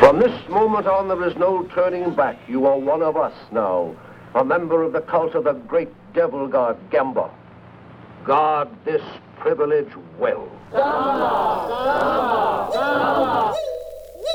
From this moment on, there is no turning back. You are one of us now, a member of the cult of the great devil god, Gemba. Guard this privilege well.